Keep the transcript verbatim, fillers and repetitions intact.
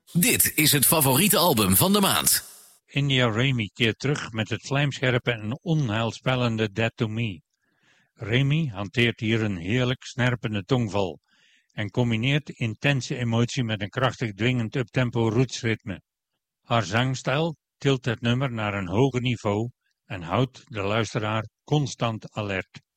Dit is het favoriete album van de maand. India Raymi keert terug met het vlijmscherpe en onheilspellende Dead to Me. Raymi hanteert hier een heerlijk snerpende tongval en combineert intense emotie met een krachtig dwingend uptempo rootsritme. Haar zangstijl tilt het nummer naar een hoger niveau en houdt de luisteraar constant alert.